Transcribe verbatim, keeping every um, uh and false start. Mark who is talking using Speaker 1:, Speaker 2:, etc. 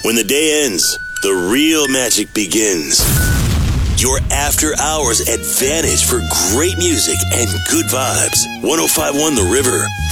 Speaker 1: When the day ends, the real magic begins. Your after hours advantage for great music and good vibes. one oh five point one The River.